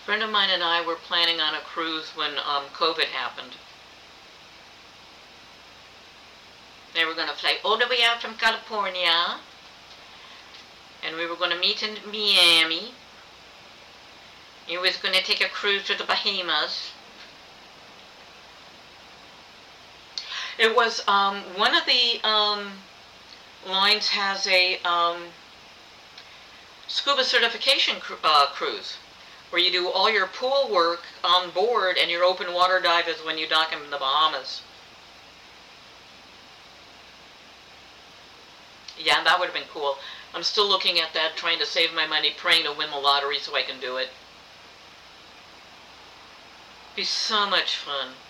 friend of mine and I were planning on a cruise when COVID happened. They were going to fly all the way out from California, and we were going to meet in Miami. He was going to take a cruise to the Bahamas. It was, one of the lines has a scuba certification cruise, where you do all your pool work on board and your open water dive is when you dock in the Bahamas. Yeah, that would have been cool. I'm still looking at that, trying to save my money, praying to win the lottery so I can do it. Be so much fun.